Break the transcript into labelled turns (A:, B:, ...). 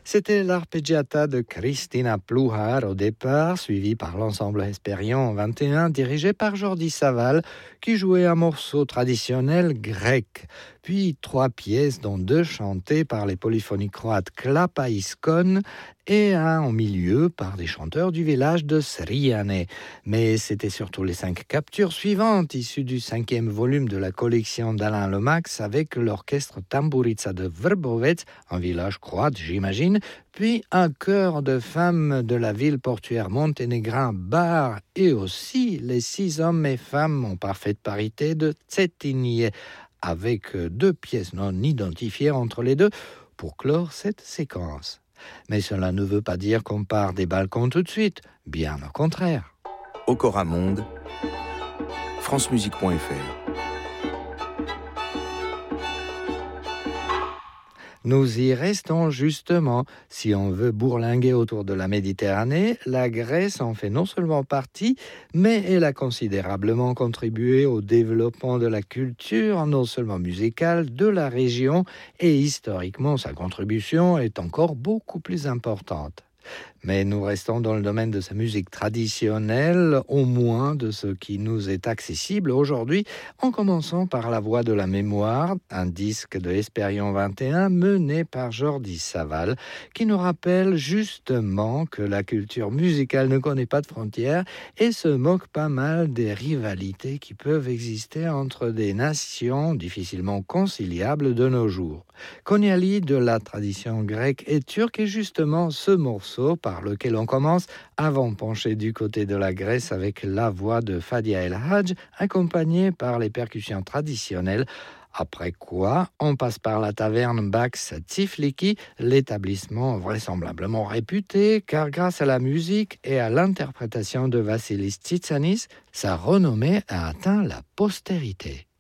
A: C'était l'arpeggiata de Cristina Pluhar au départ, suivi par l'ensemble Hespérion 21, dirigé par Jordi Savall, qui jouait un morceau traditionnel grec. Puis 3 pièces, dont 2 chantées par les polyphonies croates Klapa Iskon et un au milieu par des chanteurs du village de Srijane. Mais c'était surtout les 5 captures suivantes, issues du 5e volume de la collection d'Alain Lomax, avec l'orchestre Tamburica de Vrbovec, un village croate j'imagine, puis un chœur de femmes de la ville portuaire monténégrin Bar, et aussi les 6 hommes et femmes en parfaite parité de Cetinje, avec 2 pièces non identifiées entre les deux pour clore cette séquence. Mais cela ne veut pas dire qu'on part des balcons tout de suite, bien au contraire.
B: Okoramonde, francemusique.fr.
A: Nous y restons justement. Si on veut bourlinguer autour de la Méditerranée, la Grèce en fait non seulement partie, mais elle a considérablement contribué au développement de la culture, non seulement musicale, de la région, et historiquement sa contribution est encore beaucoup plus importante. Mais nous restons dans le domaine de sa musique traditionnelle, au moins de ce qui nous est accessible aujourd'hui, en commençant par La Voix de la Mémoire, un disque de Hespérion 21 mené par Jordi Savall, qui nous rappelle justement que la culture musicale ne connaît pas de frontières et se moque pas mal des rivalités qui peuvent exister entre des nations difficilement conciliables de nos jours. Konyali de la tradition grecque et turque est justement ce morceau par lequel on commence, avant de pencher du côté de la Grèce avec la voix de Fadia El Hadj, accompagnée par les percussions traditionnelles. Après quoi, on passe par la taverne Bax Tifliki, l'établissement vraisemblablement réputé, car grâce à la musique et à l'interprétation de Vassilis Tsitsanis, sa renommée a atteint la postérité.